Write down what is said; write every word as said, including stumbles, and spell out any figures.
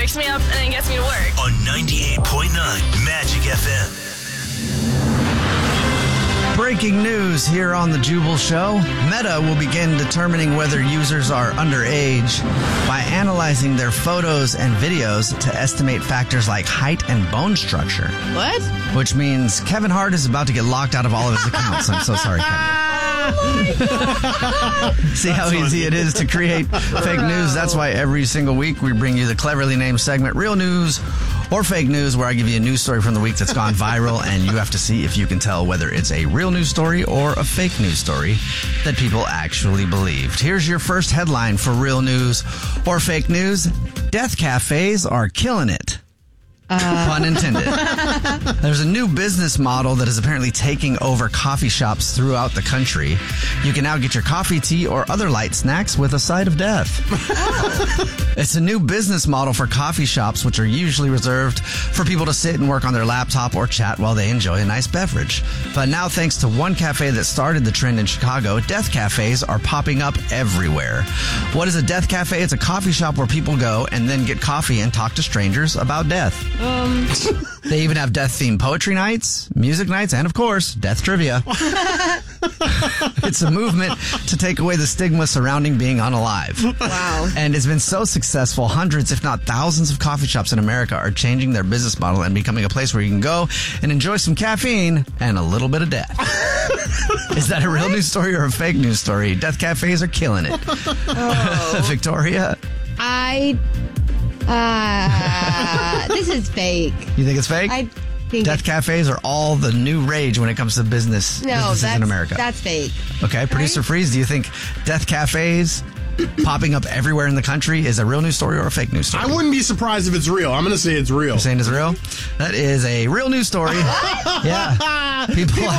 picks me up and then gets me to work. On ninety-eight point nine Magic F M. Breaking news here on the Jubal Show. Meta will begin determining whether users are underage by analyzing their photos and videos to estimate factors like height and bone structure. What? Which means Kevin Hart is about to get locked out of all of his accounts. I'm so sorry, Kevin. See how easy it is to create fake news? That's why every single week we bring you the cleverly named segment, Real News or Fake News, where I give you a news story from the week that's gone viral, and you have to see if you can tell whether it's a real news story or a fake news story that people actually believed. Here's your first headline for Real News or Fake News. Death cafes are killing it. Uh. Pun intended. There's a new business model that is apparently taking over coffee shops throughout the country. You can now get your coffee, tea, or other light snacks with a side of death. Oh. It's a new business model for coffee shops, which are usually reserved for people to sit and work on their laptop or chat while they enjoy a nice beverage. But now, thanks to one cafe that started the trend in Chicago, death cafes are popping up everywhere. What is a death cafe? It's a coffee shop where people go and then get coffee and talk to strangers about death. Um. They even have death-themed poetry nights, music nights, and, of course, death trivia. It's a movement to take away the stigma surrounding being unalive. Wow. And it's been so successful, hundreds, if not thousands, of coffee shops in America are changing their business model and becoming a place where you can go and enjoy some caffeine and a little bit of death. Is that a real news story or a fake news story? Death cafes are killing it. Oh. Victoria? I... Uh, this is fake. You think it's fake? I think Death cafes are all the new rage when it comes to business no, businesses that's, in America. that's fake. Okay, Producer Right? Freeze, do you think death cafes popping up everywhere in the country is a real news story or a fake news story? I wouldn't be surprised if it's real. I'm going to say it's real. You're saying it's real? That is a real news story. Yeah. People, People